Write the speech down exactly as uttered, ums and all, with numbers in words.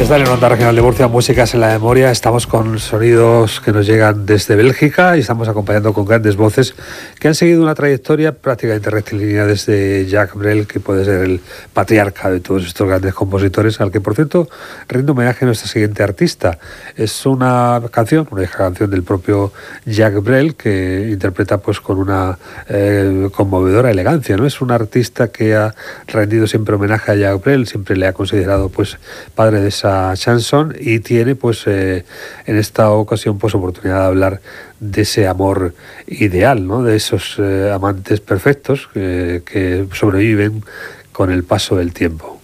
Estar en Onda Regional de Murcia, Músicas en la Memoria. Estamos con sonidos que nos llegan desde Bélgica y estamos acompañando con grandes voces que han seguido una trayectoria prácticamente rectilínea desde Jacques Brel, que puede ser el patriarca de todos estos grandes compositores, al que, por cierto, rindo homenaje a nuestra siguiente artista. Es una canción, una vieja canción del propio Jacques Brel, que interpreta pues con una eh, conmovedora elegancia, ¿no? Es un artista que ha rendido siempre homenaje a Jacques Brel, siempre le ha considerado pues padre de esa chanson, y tiene pues eh, en esta ocasión pues oportunidad de hablar de ese amor ideal, ¿no? De esos eh, amantes perfectos que, que sobreviven con el paso del tiempo.